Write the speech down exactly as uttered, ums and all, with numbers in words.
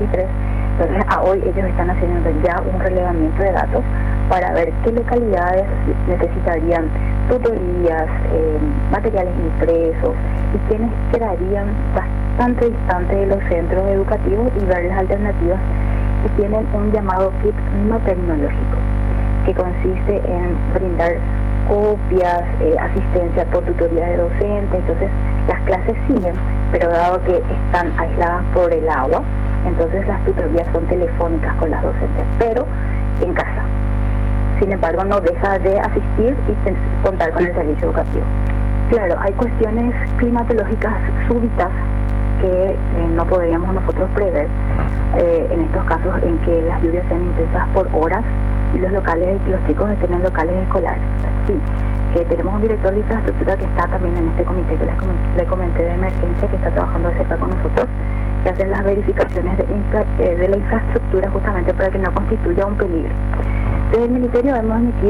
veintitrés. Entonces a hoy ellos están haciendo ya un relevamiento de datos para ver qué localidades necesitarían tutorías, eh, materiales impresos y quienes quedarían bastante distantes de los centros educativos y ver las alternativas. Y tienen un llamado kit no tecnológico, que consiste en brindar copias, eh, asistencia por tutoría de docentes. Entonces las clases siguen, pero dado que están aisladas por el agua, entonces las tutorías son telefónicas con las docentes, pero en casa. Sin embargo, no deja de asistir y contar con el servicio educativo. Claro, hay cuestiones climatológicas súbitas que eh, no podríamos nosotros prever, eh, en estos casos en que las lluvias sean intensas por horas y los locales, los chicos estén en locales escolares. Sí, eh, tenemos un director de infraestructura que está también en este comité que les comenté, le comenté de emergencia, que está trabajando de cerca con nosotros, que hacen las verificaciones de, infra, eh, de la infraestructura justamente para que no constituya un peligro. Desde el Ministerio hemos emitido